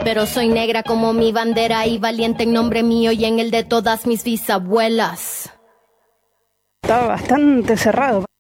pero soy negra como mi bandera y valiente en nombre mío y en el de todas mis bisabuelas. Estaba bastante cerrado.